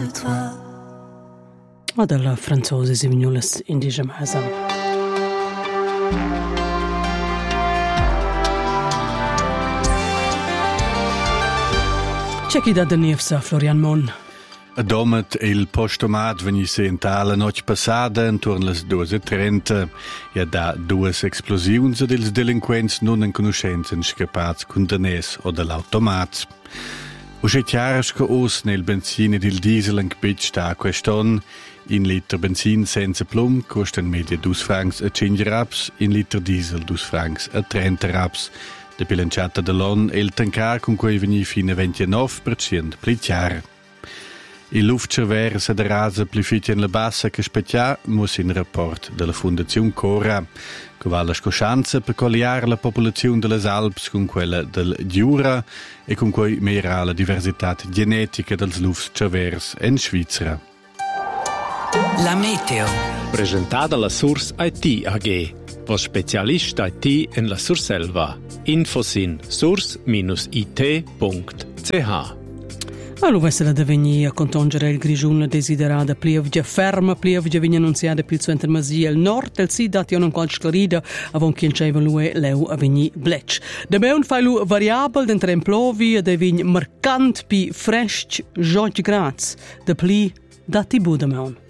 de toi. Dalla franzose si vignulas indigia masa. C'è chi da Niefsa, Florian Mon. Domet il postomat venisse in tala noche passada intorno alle 2:30 e da due esplosioni dels delinquents non in conoscenza scappati con danès o dall'automat. Usce chiaras che os nel benzin ed il diesel in Kbitsch sta a queston. In liter benzin senza plum costa in media 2 francs a 5 raps, in liter diesel 2 francs a 30 raps. De bilanciata de l'on e il tancar con cui veni fino a 29% pli chiara. Il luftcerver se da rasa pli fittia in la bassa che specchia mus in rapport della Fondazione Cora, che va la scoscianza per colliare la popolazione delle Alps con quella del Jura e con cui mira la diversità genetica dels luftcervers in Svizzera. La meteo. Presentata la Source IT AG, was Spezialist IT in la Surselva. Infos in source-it.ch. Allora se la deveni a contongere il grigiun desiderata plievgia ferma, plievgia vigna annunziata più su intermasia il nord, il sì dati non qual sclarida, avon che inceva lui leu a veni blec. De meun fai lu variabel d'entre implovi e deveni marcant pi fresh 20 grads, de pli dati bu de meun.